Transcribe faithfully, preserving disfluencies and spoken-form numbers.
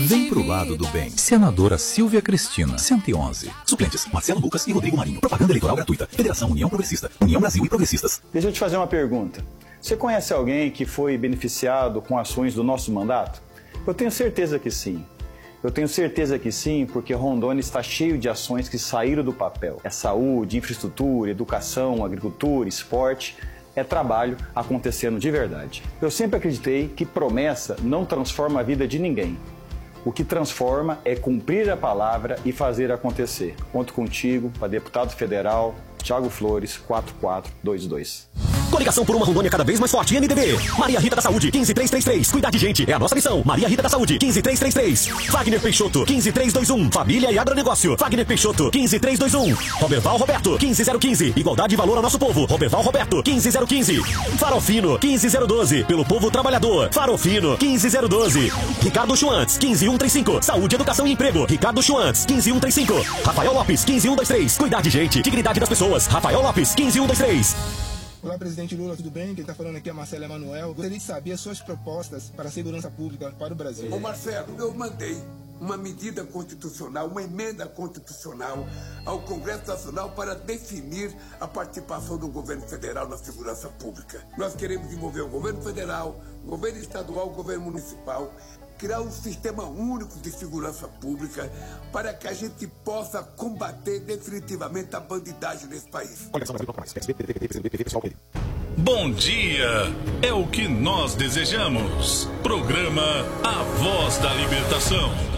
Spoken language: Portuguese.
Vem pro lado do bem. Senadora Silvia Cristina, cento e onze. Suplentes, Marcelo Lucas e Rodrigo Marinho. Propaganda eleitoral gratuita. Federação União Progressista. União Brasil e Progressistas. Deixa eu te fazer uma pergunta. Você conhece alguém que foi beneficiado com ações do nosso mandato? Eu tenho certeza que sim. Eu tenho certeza que sim, porque Rondônia está cheio de ações que saíram do papel. É saúde, infraestrutura, educação, agricultura, esporte. É trabalho acontecendo de verdade. Eu sempre acreditei que promessa não transforma a vida de ninguém. O que transforma é cumprir a palavra e fazer acontecer. Conto contigo para deputado federal, Thiago Flores, quatro quatro dois dois. Coligação por uma Rondônia cada vez mais forte, M D B. Maria Rita da Saúde, quinze três três três. Cuidar de gente é a nossa missão. Maria Rita da Saúde, quinze três três três. Wagner Peixoto, quinze três dois um. Família e agronegócio. Wagner Peixoto, quinze três dois um. Roberval Roberto, quinze zero quinze. Igualdade e valor ao nosso povo. Roberval Roberto, quinze zero quinze. Farofino, quinze zero doze. Pelo povo trabalhador. Farofino, quinze zero doze. Ricardo Schwantz, quinze um três cinco. Saúde, educação e emprego. Ricardo Schwantz, quinze um três cinco. Rafael Lopes, quinze um dois três. Cuidar de gente, dignidade das pessoas. Rafael Lopes, quinze um dois três. Olá, presidente Lula, tudo bem? Quem está falando aqui é Marcelo Emanuel. Gostaria de saber as suas propostas para a segurança pública para o Brasil. Ô Marcelo, eu mandei uma medida constitucional, uma emenda constitucional ao Congresso Nacional para definir a participação do governo federal na segurança pública. Nós queremos envolver o governo federal, o governo estadual, o governo municipal, criar um sistema único de segurança pública para que a gente possa combater definitivamente a bandidagem nesse país. Bom dia, é o que nós desejamos. Programa A Voz da Libertação.